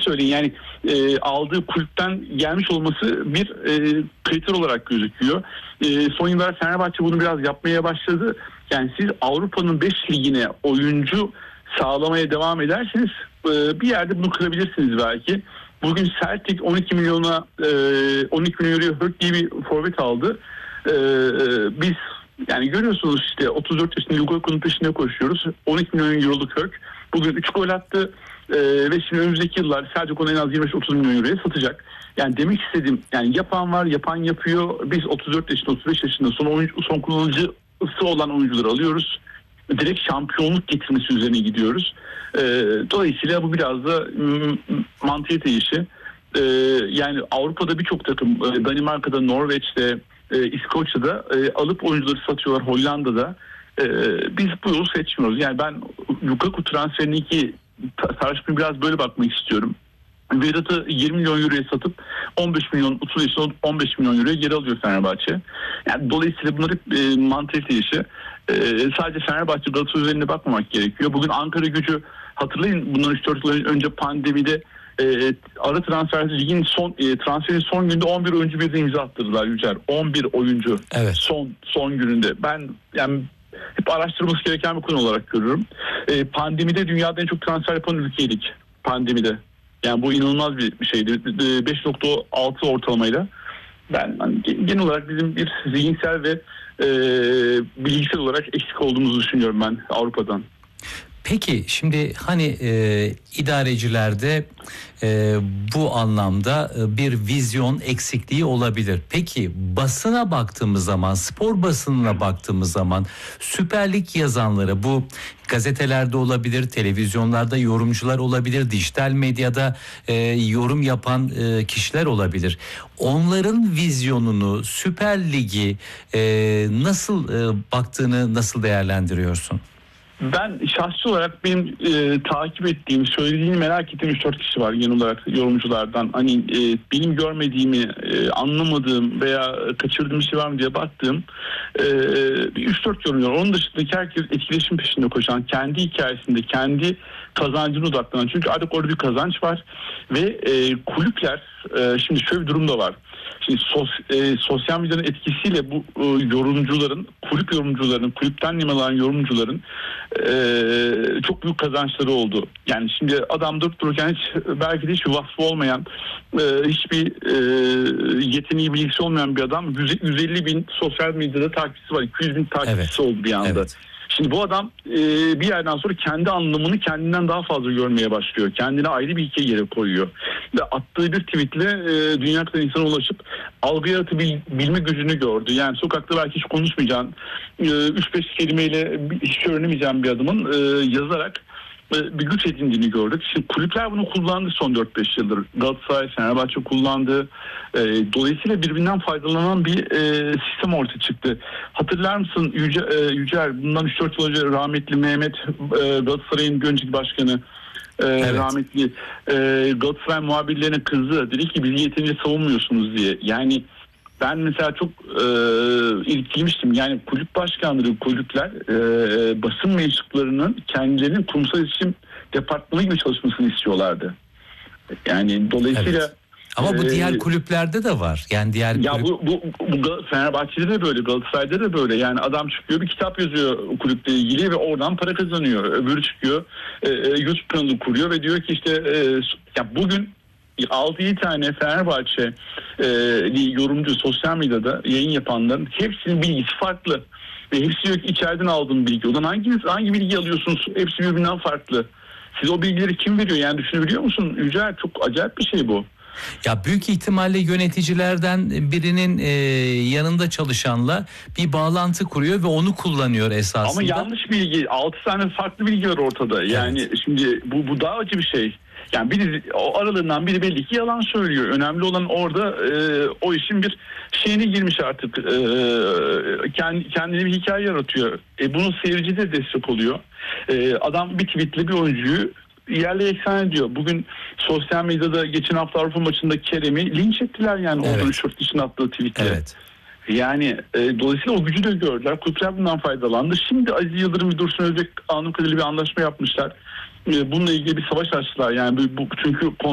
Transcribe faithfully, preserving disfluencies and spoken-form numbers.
söyleyin yani e, aldığı kulüpten gelmiş olması bir e, kriter olarak gözüküyor. E, son yıllarda Fenerbahçe bunu biraz yapmaya başladı. Yani siz Avrupa'nın beş ligine oyuncu sağlamaya devam ederseniz e, bir yerde bunu kırabilirsiniz belki. Bugün Celtic on iki milyona e, on iki milyon euroya Hök diye bir forvet aldı. E, e, biz yani görüyorsunuz işte otuz dört yaşında Lukaku'nun peşinde koşuyoruz. on iki milyon euroluk Hök. Bugün üç gol attı e, ve şimdi önümüzdeki yıllar sadece onu en az yirmi beş otuz milyon euroya satacak. Yani demek istediğim yani yapan var, yapan yapıyor. Biz otuz dört yaşında otuz beş yaşında son oyuncu, son kullanıcısı olan oyuncuları alıyoruz. Direkt şampiyonluk getirmesi üzerine gidiyoruz. E, dolayısıyla bu biraz da m- mantalite işi. E, yani Avrupa'da birçok takım e, Danimarka'da, Norveç'te, e, İskoçya'da e, alıp oyuncuları satıyorlar. Hollanda'da. E, biz bu yolu seçmiyoruz. Yani ben Lukaku transferindeki tartışmaya biraz böyle bakmak istiyorum. Vedat'ı yirmi milyon euroya satıp on beş milyon otuz yaşında on beş milyon euroya geri alıyor Fenerbahçe. Yani dolayısıyla bunlar hep e, mantalite işi. E, sadece Fenerbahçe Galatasaray üzerine bakmamak gerekiyor. Bugün Ankara Gücü hatırlayın bundan üç dört yıl önce pandemide e, ara transfer ligin son e, transferin son günde on bir oyuncu bir imza attırdılar Yücel. on bir oyuncu evet. son son gününde. Ben yani hep araştırılması gereken bir konu olarak görüyorum. E, pandemide dünyada en çok transfer yapan ülkeydik. Pandemide. Yani bu inanılmaz bir şeydi. beş nokta altı ortalamayla. Ben hani genel olarak bizim bir zihinsel ve e, bilgisayar olarak eksik olduğumuzu düşünüyorum ben Avrupa'dan. Peki şimdi hani e, idarecilerde e, bu anlamda e, bir vizyon eksikliği olabilir. Peki basına baktığımız zaman, spor basınına baktığımız zaman Süper Lig yazanları bu gazetelerde olabilir, televizyonlarda yorumcular olabilir, dijital medyada e, yorum yapan e, kişiler olabilir. Onların vizyonunu, Süper Lig'i e, nasıl e, baktığını nasıl değerlendiriyorsun? Ben şahsi olarak benim e, takip ettiğim, söylediğini merak ettiğim üç dört kişi var genel olarak yorumculardan. Hani e, benim görmediğimi, e, anlamadığım veya kaçırdığım bir şey var mı diye baktığım e, üç dört yorumcu var. Onun dışındaki herkes etkileşim peşinde koşan, kendi hikayesinde, kendi kazancına odaklanan. Çünkü artık orada bir kazanç var ve e, kulüpler, e, şimdi şöyle bir durum da var. Şimdi sos, e, sosyal medyanın etkisiyle bu e, yorumcuların, kulüp yorumcularının, kulüpten nemalan yorumcuların e, çok büyük kazançları oldu. Yani şimdi adam durup dururken hiç, belki de hiç vasfı olmayan, e, hiçbir e, yeteneği, bilgisi olmayan bir adam yüz, yüz elli bin sosyal medyada takipçisi var. iki yüz bin takipçisi evet. oldu bir anda. Evet. Şimdi bu adam e, bir yerden sonra kendi anlamını kendinden daha fazla görmeye başlıyor. Kendine ayrı bir hikaye yere koyuyor. Ve attığı bir tweetle e, dünya kadar insana ulaşıp algı yaratabilme gücünü gördü. Yani sokakta belki hiç konuşmayacağın, e, üç beş kelimeyle hiç şey öğrenemeyeceğin bir adamın e, yazarak e, bir güç edindiğini gördük. Şimdi kulüpler bunu kullandı son dört beş yıldır. Galatasaray, Fenerbahçe kullandı. E, dolayısıyla birbirinden faydalanan bir e, sistem ortaya çıktı. Hatırlar mısın Yüce, e, Yücel bundan üç dört yıl önce rahmetli Mehmet e, Galatasaray'ın önceki başkanı e, evet. rahmetli e, Galatasaray muhabirlerine kızdı. Dedi ki bizi yeterince savunmuyorsunuz diye. Yani ben mesela çok e, ilgiliymiştim. Yani kulüp başkanları, kulüpler e, basın mensuplarının kendilerinin kurumsal iletişim departmanı gibi çalışmasını istiyorlardı. Yani dolayısıyla evet. Ama bu diğer kulüplerde de var. Yani diğer ya kulüp... bu, bu, bu Fenerbahçe'de de böyle, Galatasaray'da da böyle. Yani adam çıkıyor bir kitap yazıyor kulüple ilgili ve oradan para kazanıyor. Öbürü çıkıyor e, YouTube kanalı kuruyor ve diyor ki işte e, ya bugün altı yedi tane Fenerbahçe e, yorumcu sosyal medyada yayın yapanların hepsinin bilgisi farklı. Ve hepsi diyor ki içeriden aldığım bilgi. Odan hanginiz hangi bilgi alıyorsunuz? Hepsi birbirinden farklı. Siz o bilgileri kim veriyor? Yani düşünebiliyor musun? Yücel çok acayip bir şey bu. Ya büyük ihtimalle yöneticilerden birinin e, yanında çalışanla bir bağlantı kuruyor ve onu kullanıyor esasında. Ama yanlış bilgi. altı tane farklı bilgi var ortada. Yani evet. Şimdi bu, bu daha acı bir şey. Yani biri, o aralarından biri belli ki yalan söylüyor. Önemli olan orada e, o işin bir şeyine girmiş artık. E, kendi, kendine bir hikaye yaratıyor. E, bunun seyirci de destek oluyor. E, adam bir tweetle bir oyuncuyu yerle eksen ediyor. Bugün sosyal medyada geçen hafta Avrupa maçında Kerem'i linç ettiler yani. Evet. Oradan şort dışına attığı tweetle. Evet. Yani e, dolayısıyla o gücü de gördüler. Kulüpler bundan faydalandı. Şimdi Aziz Yıldırım ve Dursun Özbek anladığım kadarıyla bir anlaşma yapmışlar. E, bununla ilgili bir savaş açtılar. Yani bu, bu çünkü